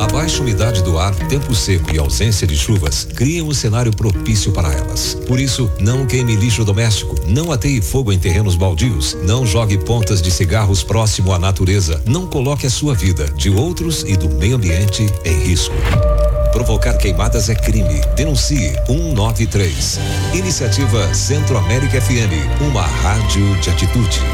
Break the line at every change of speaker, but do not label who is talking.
A baixa umidade do ar, tempo seco e ausência de chuvas criam um cenário propício para elas. Por isso, não queime lixo doméstico, não ateie fogo em terrenos baldios, não jogue pontas de cigarros próximo à natureza, não coloque a sua vida, de outros e do meio ambiente em risco. Provocar queimadas é crime. Denuncie 193. Iniciativa Centro América FM, uma rádio de atitude.